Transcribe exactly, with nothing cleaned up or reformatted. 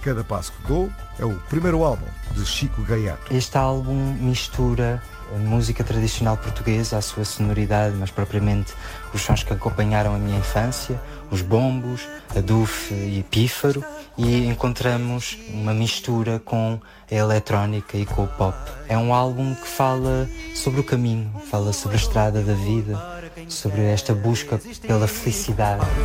Cada Passo que Dou é o primeiro álbum de Chico Gaiato. Este álbum mistura a música tradicional portuguesa, a sua sonoridade, mas propriamente os sons que acompanharam a minha infância, os bombos, a dufe e pífaro, e encontramos uma mistura com a eletrónica e com o pop. É um álbum que fala sobre o caminho, fala sobre a estrada da vida, sobre esta busca pela felicidade.